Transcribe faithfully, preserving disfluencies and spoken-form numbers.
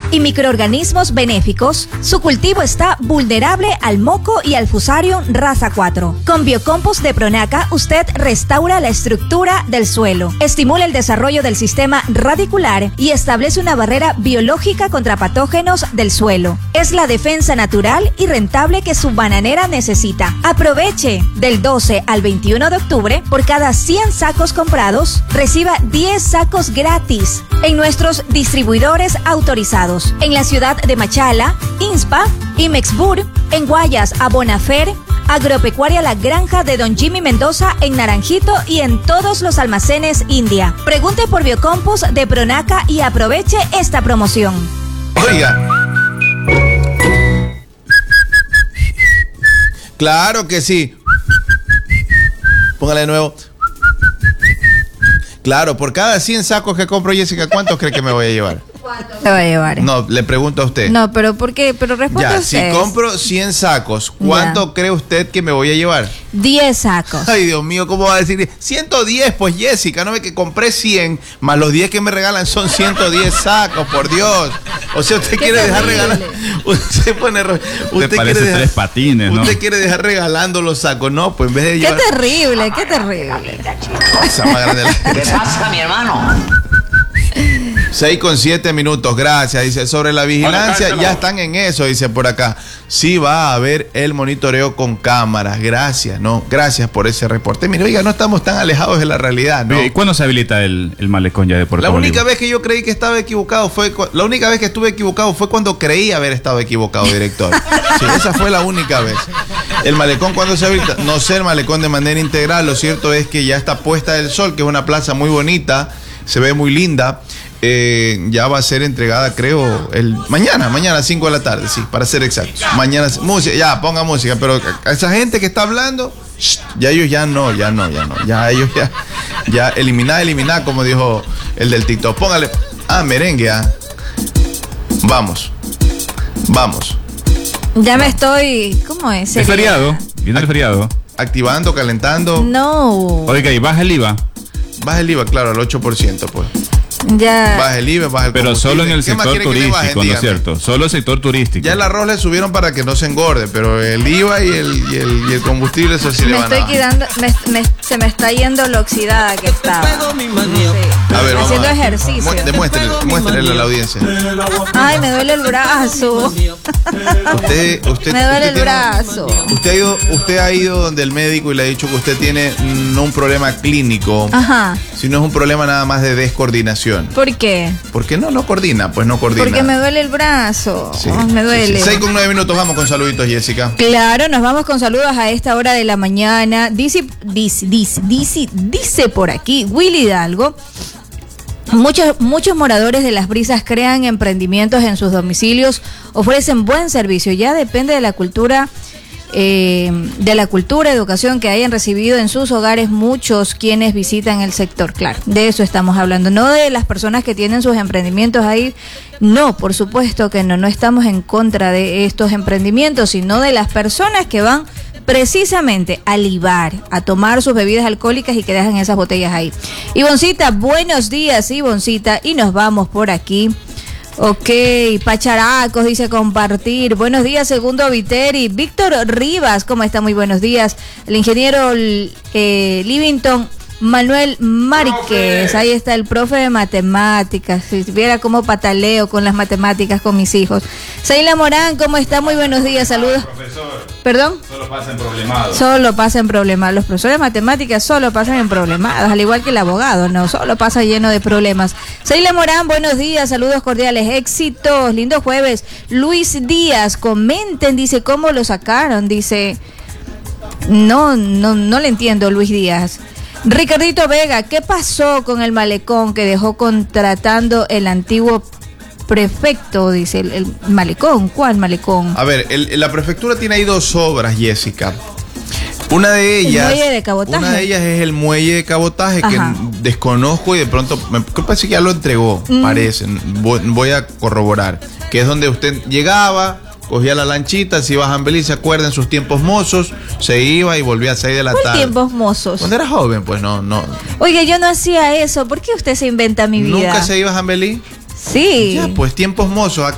y microorganismos benéficos, su cultivo está vulnerable al moco y al Fusarium raza cuatro. Con Biocompost de Pronaca, usted restaura la estructura del suelo, estimula el desarrollo del sistema radicular y establece una barrera biológica contra patógenos del suelo. Es la defensa natural y rentable que su bananera necesita. Aproveche del doce al veintiuno de octubre, por cada cien sacos comprados, reciba diez sacos gratis en nuestros distribuidores autorizados. En la ciudad de Machala, INSPA y Mexbur, en Guayas, Abonafer, Agropecuaria La Granja de Don Jimmy Mendoza en Naranjito y en todos los almacenes India. Pregunte por Biocompost de Pronaca y aproveche esta promoción. Oiga. Claro que sí. Póngale de nuevo. Claro, por cada cien sacos que compro, Jessica, ¿cuántos cree que me voy a llevar? ¿Cuánto te va a llevar? No, le pregunto a usted. No, pero ¿por qué? Pero responde Ya, usted. si compro cien sacos, ¿cuánto Ya. cree usted que me voy a llevar? diez sacos. Ay, Dios mío, ¿cómo va a decir? ciento diez, pues, Jessica, no ve que compré cien, más los diez que me regalan son ciento diez sacos, por Dios. O sea, usted Qué quiere dejar terrible. regalar. Usted pone. Usted, Usted parece quiere dejar, tres patines, ¿no? Usted quiere dejar regalando los sacos, no, pues en vez de Qué llevar. terrible, qué terrible. Cosa más grande de la- ¿Qué pasa, mi hermano? seis con siete minutos, gracias. Dice, sobre la vigilancia, Hola, ya están en eso, dice por acá. Sí va a haber el monitoreo con cámaras. Gracias, ¿no? Gracias por ese reporte. Mira, oiga, no estamos tan alejados de la realidad, ¿no? Oye, ¿y cuándo se habilita el, el malecón ya de Puerto La única Bolívar? vez que yo creí que estaba equivocado fue... cu- La única vez que estuve equivocado fue cuando creí haber estado equivocado, director. Sí, esa fue la única vez. El malecón, ¿cuándo se habilita? No sé el malecón de manera integral. Lo cierto es que ya está Puesta del Sol, que es una plaza muy bonita. Se ve muy linda. Eh, ya va a ser entregada, creo, el mañana, mañana a cinco de la tarde, sí, para ser exactos. Mañana, música, ya, ponga música, pero a esa gente que está hablando, shh, ya ellos ya no, ya no, ya no, ya ellos ya, ya eliminar, eliminar, como dijo el del TikTok. Póngale, ah, merengue, ah. Vamos, vamos, Ya me estoy... ¿Cómo es? Es feriado, viene el feriado. activando, calentando. No. Oiga, y baja el I V A, Baja el I V A, claro, al ocho por ciento, pues. Ya. Baja el I V A, baja el pero combustible. solo en el ¿Qué más sector quiere que le bajen? turístico, ¿no es Dígame. cierto? Solo el sector turístico. Ya el arroz le subieron para que no se engorde, pero el I V A y el, y el, y el combustible, eso sí le Me van a estoy bajar. quedando, me- me- se me está yendo lo oxidada que estaba. Sí. A ver, vamos Haciendo a ver. ejercicio. Mu- Demuéstrele, muéstrele a la audiencia. Ay, me duele el brazo. Usted, usted, Me duele usted el tiene- brazo. Usted ha, ido, usted ha ido donde el médico y le ha dicho que usted tiene no un problema clínico, Ajá. sino es un problema nada más de descoordinación. ¿Por qué? ¿Por qué no? No coordina, pues no coordina. Porque me duele el brazo. Sí, Ay, me sí, duele. sí. Seis con nueve minutos, vamos con saluditos, Jessica. Claro, nos vamos con saludos a esta hora de la mañana. Dice, dice, dice, dice, dice por aquí Willy Hidalgo. Muchos, muchos moradores de Las Brisas crean emprendimientos en sus domicilios, ofrecen buen servicio. Ya depende de la cultura, eh, de la cultura, educación que hayan recibido en sus hogares muchos quienes visitan el sector. Claro, de eso estamos hablando, no de las personas que tienen sus emprendimientos ahí. No, por supuesto que no, no estamos en contra de estos emprendimientos, sino de las personas que van precisamente a libar, a tomar sus bebidas alcohólicas y que dejan esas botellas ahí. Ivoncita, buenos días, Ivoncita, y nos vamos por aquí. Ok, Pacharacos dice compartir. Buenos días, Segundo Viteri. Víctor Rivas, ¿cómo está? Muy buenos días. El ingeniero eh, Livington Manuel Márquez, ahí está el profe de matemáticas. Si viera cómo pataleo con las matemáticas con mis hijos. Seila Morán, ¿cómo está? Muy buenos días, saludos. Profesor, ¿Perdón? solo pasa en problemados. Solo pasa en problemas. Los profesores de matemáticas solo pasan en problemados, al igual que el abogado, no, solo pasa lleno de problemas. Seila Morán, buenos días, saludos cordiales, éxitos, lindo jueves. Luis Díaz, comenten, dice, ¿cómo lo sacaron? Dice, no, no, no le entiendo, Luis Díaz. Ricardito Vega, ¿qué pasó con el malecón que dejó contratando el antiguo prefecto? Dice, el, el malecón, ¿cuál malecón? A ver, el- la prefectura tiene ahí dos obras, Jessica. Una de ellas, El muelle de cabotaje. una de ellas es el muelle de cabotaje, que Ajá. desconozco y de pronto me parece que ya lo entregó, Mm. parece. Voy, voy a corroborar. Que es donde usted llegaba, cogía la lanchita, se iba a Jambelí, se acuerda en sus tiempos mozos, se iba y volvía a seis de la ¿Cuál tarde. tiempos mozos? Cuando era joven, pues no, no. Oye, yo no hacía eso. ¿Por qué usted se inventa mi vida? ¿Nunca se iba a Jambelí? Sí. Ya, pues tiempos mozos.